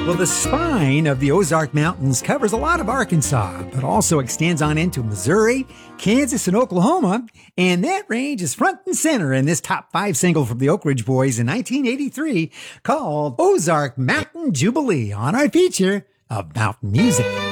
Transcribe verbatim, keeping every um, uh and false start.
Well, the spine of the Ozark Mountains covers a lot of Arkansas, but also extends on into Missouri, Kansas, and Oklahoma. And that range is front and center in this top five single from the Oak Ridge Boys in nineteen eighty-three called Ozark Mountain Jubilee on our feature of mountain music.